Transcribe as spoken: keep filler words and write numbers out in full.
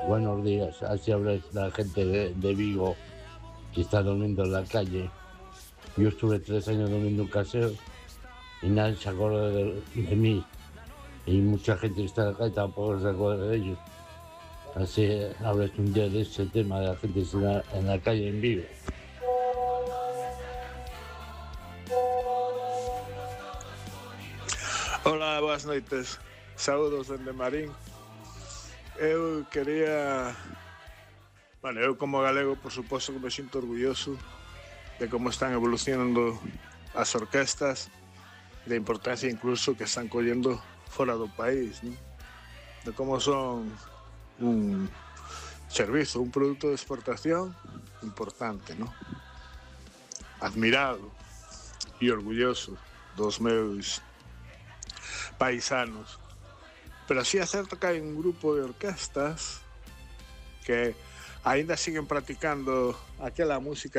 Buenos días, así habla la gente de, de Vigo que está durmiendo en la calle. Yo estuve tres años durmiendo en un casero y nadie se acuerda de, de mí. Y mucha gente que está en la calle tampoco se acuerda de ellos. Así hablas un día de ese tema de la gente que está en la calle en Vigo. Ola, boas noites. Saúdos dende Marín. Eu quería... Bueno, eu como galego, por suposto que me sinto orgulloso de como están evolucionando as orquestas, da importancia incluso que están collendo fora do país, ¿no? De como son un servizo, un produto de exportación importante, ¿no? Admirado e orgulloso dos meus paisanos. Pero sí é certo que hai un grupo de orquestas que aínda siguen practicando aquela música